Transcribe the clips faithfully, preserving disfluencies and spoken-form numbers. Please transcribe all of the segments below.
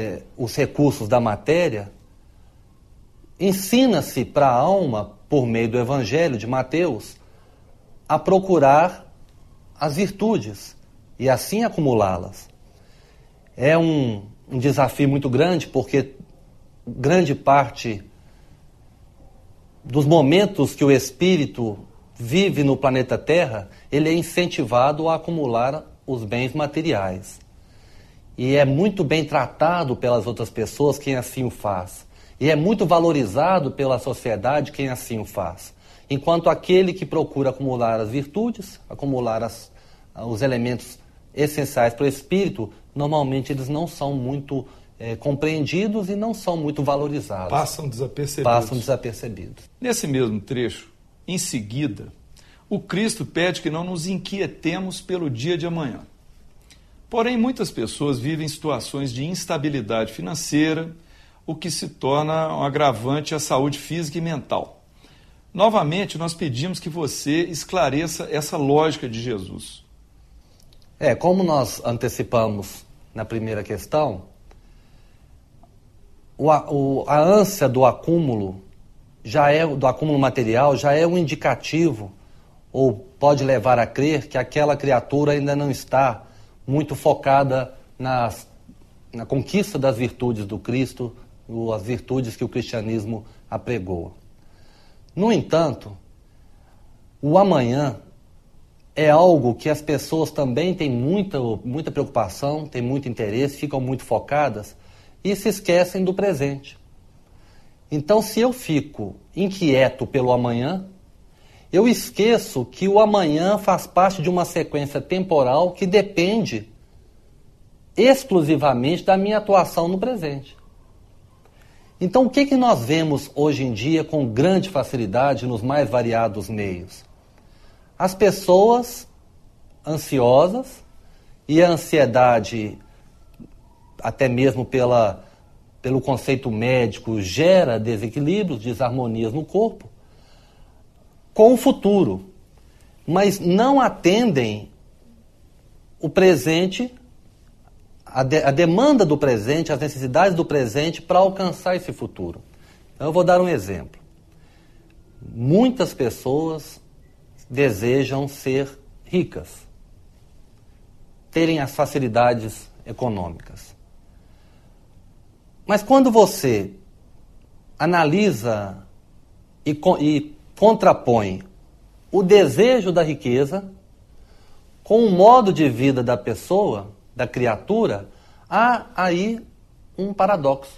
os recursos da matéria, ensina-se para a alma, por meio do Evangelho de Mateus, a procurar as virtudes e assim acumulá-las. É um, um desafio muito grande, porque grande parte dos momentos que o espírito vive no planeta Terra, ele é incentivado a acumular os bens materiais. E é muito bem tratado pelas outras pessoas quem assim o faz. E é muito valorizado pela sociedade quem assim o faz. Enquanto aquele que procura acumular as virtudes, acumular as, os elementos essenciais para o espírito, normalmente eles não são muito é, compreendidos e não são muito valorizados. Passam desapercebidos. Passam desapercebidos. Nesse mesmo trecho, em seguida, o Cristo pede que não nos inquietemos pelo dia de amanhã. Porém, muitas pessoas vivem situações de instabilidade financeira, o que se torna um agravante à saúde física e mental. Novamente, nós pedimos que você esclareça essa lógica de Jesus. É, como nós antecipamos na primeira questão, o, o, a ânsia do acúmulo, já é, do acúmulo material já é um indicativo, ou pode levar a crer que aquela criatura ainda não está muito focada nas, na conquista das virtudes do Cristo, as virtudes que o cristianismo apregoa. No entanto, o amanhã é algo que as pessoas também têm muita, muita preocupação, têm muito interesse, ficam muito focadas e se esquecem do presente. Então, se eu fico inquieto pelo amanhã, eu esqueço que o amanhã faz parte de uma sequência temporal que depende exclusivamente da minha atuação no presente. Então, o que, que nós vemos hoje em dia com grande facilidade nos mais variados meios? As pessoas ansiosas, e a ansiedade, até mesmo pela, pelo conceito médico, gera desequilíbrios, desarmonias no corpo, com o futuro, mas não atendem o presente, a, de, a demanda do presente, as necessidades do presente para alcançar esse futuro. Então, eu vou dar um exemplo. Muitas pessoas desejam ser ricas, terem as facilidades econômicas. Mas quando você analisa e, e contrapõe o desejo da riqueza com o modo de vida da pessoa, da criatura, há aí um paradoxo.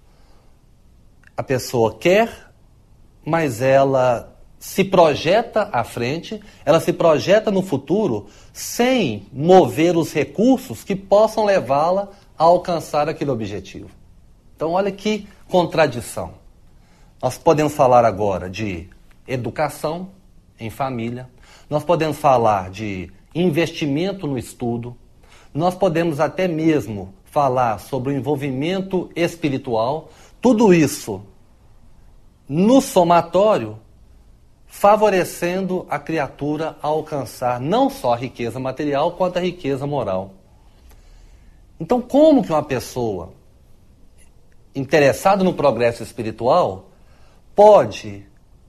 A pessoa quer, mas ela se projeta à frente, ela se projeta no futuro sem mover os recursos que possam levá-la a alcançar aquele objetivo. Então, olha que contradição. Nós podemos falar agora de educação em família, nós podemos falar de investimento no estudo, nós podemos até mesmo falar sobre o envolvimento espiritual, tudo isso no somatório, favorecendo a criatura a alcançar não só a riqueza material, quanto a riqueza moral. Então, como que uma pessoa interessada no progresso espiritual pode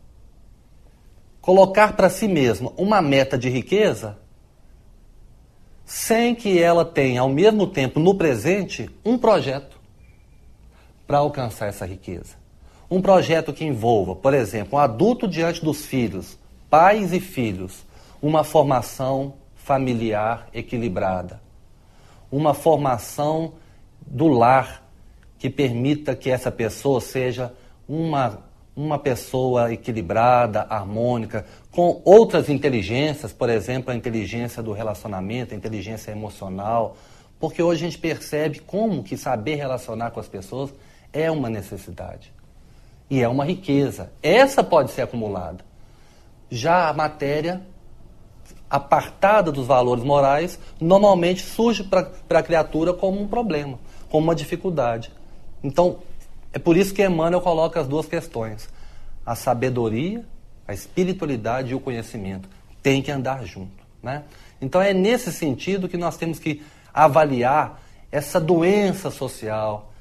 colocar para si mesma uma meta de riqueza sem que ela tenha, ao mesmo tempo, no presente, um projeto para alcançar essa riqueza? Um projeto que envolva, por exemplo, um adulto diante dos filhos, pais e filhos, uma formação familiar equilibrada, uma formação do lar que permita que essa pessoa seja uma, uma pessoa equilibrada, harmônica, com outras inteligências, por exemplo, a inteligência do relacionamento, a inteligência emocional, porque hoje a gente percebe como que saber relacionar com as pessoas é uma necessidade. E é uma riqueza. Essa pode ser acumulada. Já a matéria, apartada dos valores morais, normalmente surge para a criatura como um problema, como uma dificuldade. Então, é por isso que Emmanuel coloca as duas questões. A sabedoria, a espiritualidade e o conhecimento têm que andar junto, né? Então, é nesse sentido que nós temos que avaliar essa doença social,